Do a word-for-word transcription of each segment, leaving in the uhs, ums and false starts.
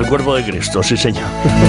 El cuerpo de Cristo, sí señor.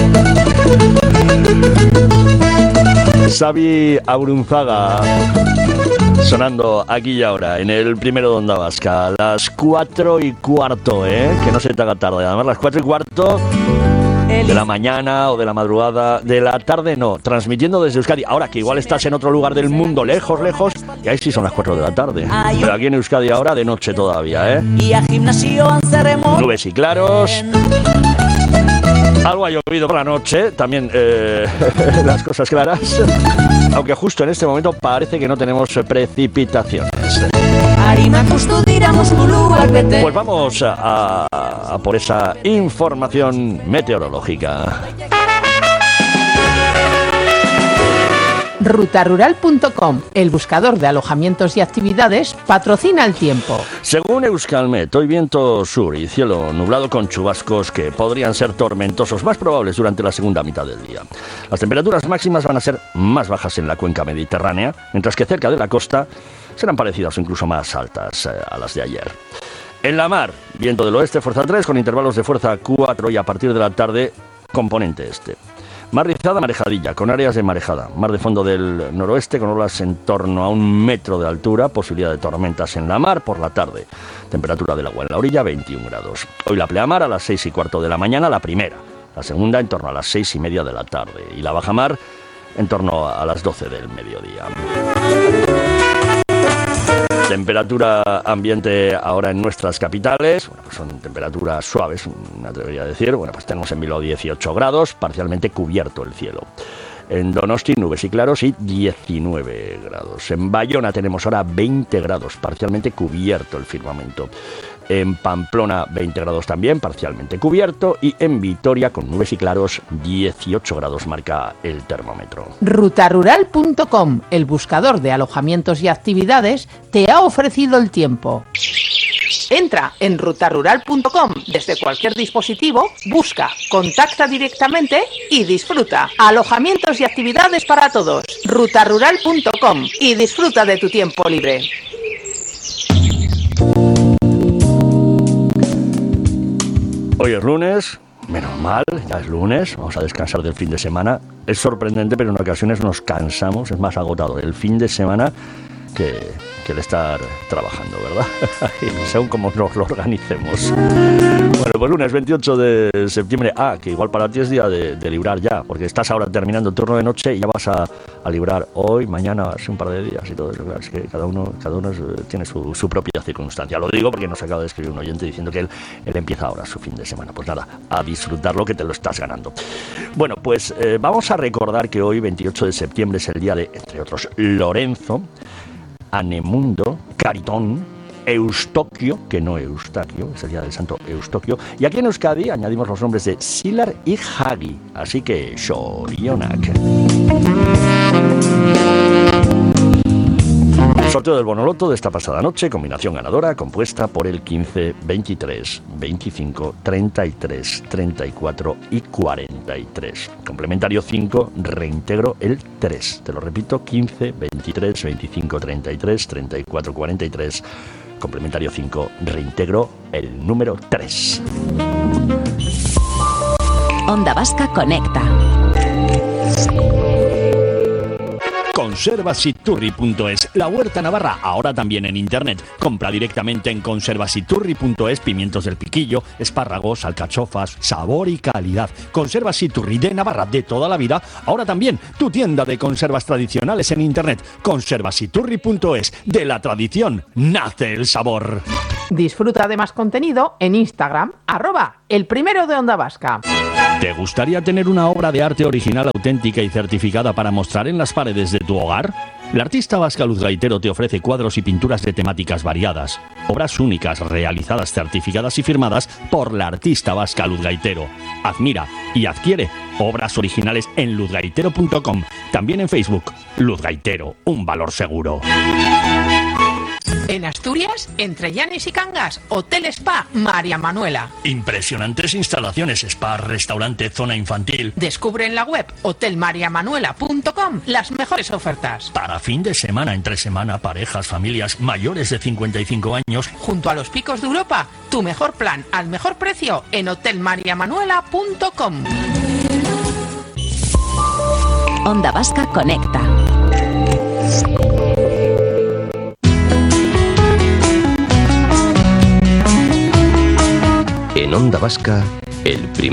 Xavi Abrunzaga sonando aquí y ahora en el primero de Onda Vasca a las cuatro y cuarto, ¿eh? Que no se te haga tarde. Además, las cuatro y cuarto de la mañana o de la madrugada, de la tarde no, transmitiendo desde Euskadi. Ahora que igual estás en otro lugar del mundo, lejos, lejos, y ahí sí son las cuatro de la tarde. Pero aquí en Euskadi ahora de noche todavía, ¿eh? Nubes y claros. Algo ha llovido por la noche, también eh, las cosas claras, aunque justo en este momento parece que no tenemos precipitaciones. Pues vamos a, a, a por esa información meteorológica. ruta rural punto com, el buscador de alojamientos y actividades, patrocina el tiempo. Según Euskalmet, hoy viento sur y cielo nublado con chubascos que podrían ser tormentosos, más probables durante la segunda mitad del día. Las temperaturas máximas van a ser más bajas en la cuenca mediterránea, mientras que cerca de la costa serán parecidas o incluso más altas eh, a las de ayer. En la mar, viento del oeste, fuerza tres, con intervalos de fuerza cuatro y a partir de la tarde, componente este. Mar rizada, marejadilla, con áreas de marejada. Mar de fondo del noroeste, con olas en torno a un metro de altura. Posibilidad de tormentas en la mar por la tarde. Temperatura del agua en la orilla, veintiún grados. Hoy la pleamar a las seis y cuarto de la mañana, la primera. La segunda en torno a las seis y media de la tarde. Y la bajamar en torno a las doce del mediodía. Temperatura ambiente ahora en nuestras capitales, bueno, pues son temperaturas suaves, me atrevería a decir. Bueno, pues tenemos en Bilbao dieciocho grados, parcialmente cubierto el cielo. En Donosti, nubes y claros y diecinueve grados. En Bayona tenemos ahora veinte grados, parcialmente cubierto el firmamento. En Pamplona, veinte grados también, parcialmente cubierto. Y en Vitoria, con nubes y claros, dieciocho grados marca el termómetro. ruta rural punto com, el buscador de alojamientos y actividades, te ha ofrecido el tiempo. Entra en ruta rural punto com desde cualquier dispositivo, busca, contacta directamente y disfruta. Alojamientos y actividades para todos. ruta rural punto com y disfruta de tu tiempo libre. Hoy es lunes, menos mal, ya es lunes, vamos a descansar del fin de semana. Es sorprendente, pero en ocasiones nos cansamos, es más agotador el fin de semana que, que el estar trabajando, ¿verdad? Según como nos lo organicemos. Bueno, pues lunes veintiocho de septiembre. Ah, que igual para ti es día de, de librar ya, porque estás ahora terminando el turno de noche y ya vas a, a librar hoy, mañana, hace un par de días y todo eso. Claro, es que cada uno, cada uno tiene su, su propia circunstancia. Lo digo porque nos acaba de escribir un oyente diciendo que él, él empieza ahora su fin de semana. Pues nada, a disfrutarlo, que te lo estás ganando. Bueno, pues eh, vamos a recordar que hoy, veintiocho de septiembre, es el día de, entre otros, Lorenzo, Anemundo, Caritón, Eustoquio, que no Eustaquio, es el día del santo Eustoquio. Y aquí en Euskadi añadimos los nombres de Silar y Hagi. Así que, Shorionak. Sorteo del Bonoloto de esta pasada noche, combinación ganadora compuesta por el quince, veintitrés, veinticinco, treinta y tres, treinta y cuatro y cuarenta y tres. Complementario cinco, reintegro el tres. Te lo repito, quince, veintitrés, veinticinco, treinta y tres, treinta y cuatro, cuarenta y tres. Complementario cinco, reintegro el número tres. Onda Vasca conecta. Conservasiturri punto es, la huerta navarra, ahora también en internet. Compra directamente en conservasiturri punto es pimientos del piquillo, espárragos, alcachofas, sabor y calidad. Conservasiturri de Navarra de toda la vida, ahora también tu tienda de conservas tradicionales en internet. Conservasiturri punto es, de la tradición nace el sabor. Disfruta de más contenido en Instagram, arroba el primero de Onda Vasca. ¿Te gustaría tener una obra de arte original, auténtica y certificada para mostrar en las paredes de tu hogar? La artista vasca Luz Gaitero te ofrece cuadros y pinturas de temáticas variadas. Obras únicas, realizadas, certificadas y firmadas por la artista vasca Luz Gaitero. Admira y adquiere obras originales en luz gaitero punto com. También en Facebook. Luz Gaitero, un valor seguro. En Asturias, entre Llanes y Cangas, Hotel Spa María Manuela. Impresionantes instalaciones, spa, restaurante, zona infantil. Descubre en la web hotel maria manuela punto com las mejores ofertas. Para fin de semana, entre semana, parejas, familias mayores de cincuenta y cinco años. Junto a los picos de Europa, tu mejor plan al mejor precio en hotel maria manuela punto com. Onda Vasca Conecta. En Onda Vasca, el primer